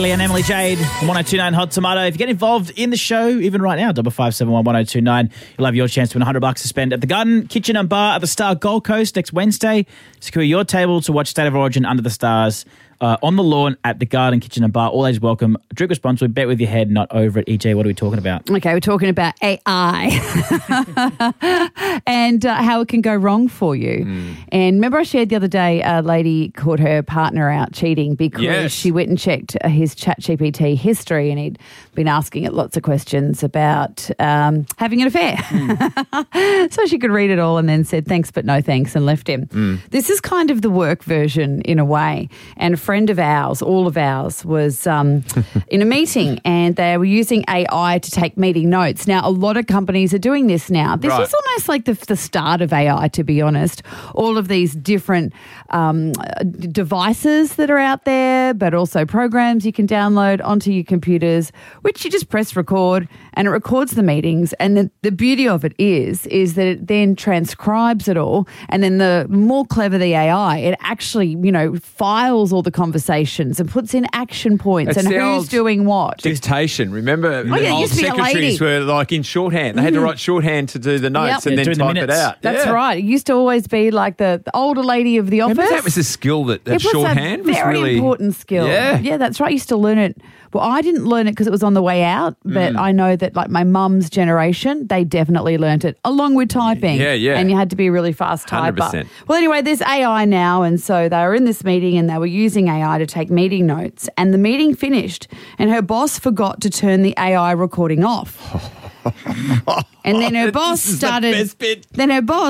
And Emily Jade from 1029 Hot Tomato. If you get involved in the show, even right now, 5571 1029, you'll have your chance to win $100 to spend at the Garden, Kitchen and Bar at the Star Gold Coast next Wednesday. Secure your table to watch State of Origin Under the Stars on the lawn at the Garden, Kitchen and Bar. All age welcome. Drink responsibly. Bet with your head, not over it. EJ, what are we talking about? Okay, we're talking about AI and how it can go wrong for you. And remember I shared the other day a lady caught her partner out cheating because she went and checked his ChatGPT history and he'd been asking it lots of questions about having an affair. So she could read it all and then said thanks but no thanks and left him. This is kind of the work version in a way. And a friend of ours, all of ours, was in a meeting and they were using AI to take meeting notes. Now, a lot of companies are doing this now. This is almost like the start of AI, to be honest. All of these different devices that are out there, but also programs you can download onto your computers, which you just press record and it records the meetings. And the beauty of it is that it then transcribes it all. And then the more clever the AI, it actually, files all the conversations and puts in action points and who's doing what. Dictation. Remember, the old used to be a secretaries were like in shorthand. They had to write shorthand to do the notes and then type it out. That's right. It used to always be like the older lady of the office. Remember that was a skill that shorthand was very really important skill. Yeah, that's right. I used to learn it. Well, I didn't learn it because it was on the way out, but I know that like my mum's generation, they definitely learnt it along with typing. Yeah. And you had to be a really fast typer. 100%. Well, anyway, there's AI now, and so they were in this meeting and they were using AI to take meeting notes, and the meeting finished and her boss forgot to turn the AI recording off. And then her boss started. The best bit. Then her boss